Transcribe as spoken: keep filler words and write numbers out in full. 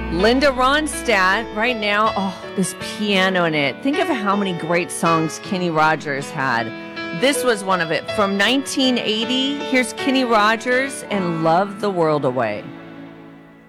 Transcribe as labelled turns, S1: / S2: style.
S1: Linda Ronstadt, right now, oh, this piano in it. Think of how many great songs Kenny Rogers had. This was one of it. From nineteen eighty, here's Kenny Rogers and Love the World Away.